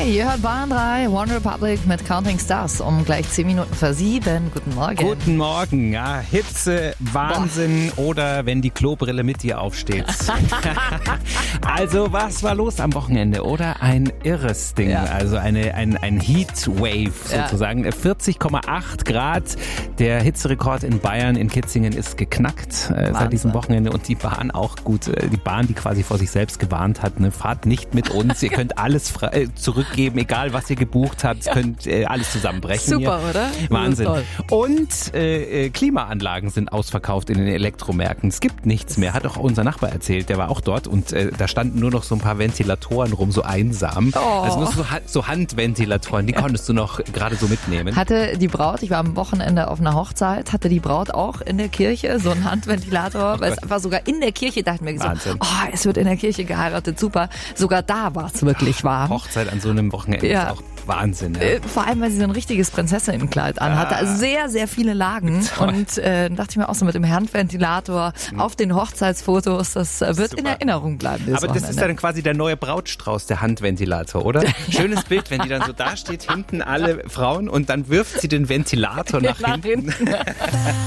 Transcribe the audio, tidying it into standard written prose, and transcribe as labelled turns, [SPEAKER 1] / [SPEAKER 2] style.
[SPEAKER 1] Hey, ihr hört Bahn 3, One Republic mit Counting Stars um gleich 10 Minuten vor 7. Guten Morgen.
[SPEAKER 2] Guten Morgen. Ja, Hitze, Wahnsinn oder wenn die Klobrille mit dir aufsteht. Also was war los am Wochenende? Oder ein irres Ding, also ein Heatwave sozusagen. 40,8 Grad. Der Hitzerekord in Bayern, in Kitzingen ist geknackt seit diesem Wochenende. Und die Bahn auch gut. Die Bahn, die quasi vor sich selbst gewarnt hat, ne? Fahrt nicht mit uns. Ihr könnt alles zurückgeben, egal was ihr gebucht habt. Ihr könnt alles zusammenbrechen.
[SPEAKER 1] Super,
[SPEAKER 2] hier.
[SPEAKER 1] oder?
[SPEAKER 2] Wahnsinn.
[SPEAKER 1] Toll.
[SPEAKER 2] Und Klimaanlagen sind ausverkauft in den Elektromärkten. Es gibt nichts mehr. Hat auch unser Nachbar erzählt. Der war auch dort und da standen nur noch so ein paar Ventilatoren rum, so einsam. Also nur so Handventilatoren, die konntest du noch gerade so mitnehmen.
[SPEAKER 1] Hatte die Braut, ich war am Wochenende auf einer Hochzeit, hatte die Braut auch in der Kirche so einen Handventilator, weil es einfach sogar in der Kirche, dachten wir so, es wird in der Kirche geheiratet, super. Sogar da war es wirklich warm.
[SPEAKER 2] Hochzeit an so einem Wochenende ist auch Wahnsinn. Ja.
[SPEAKER 1] Vor allem, weil sie so ein richtiges Prinzessinnenkleid anhatte. Also sehr, sehr viele Lagen. Toll. Und dachte ich mir auch so mit dem Handventilator auf den Hochzeitsfotos, das wird in Erinnerung bleiben.
[SPEAKER 2] Aber das ist dann quasi der neue Brautstrauß, der Handventilator, oder? Schönes Bild, wenn die dann so dasteht, hinten alle Frauen und dann wirft sie den Ventilator nach hinten.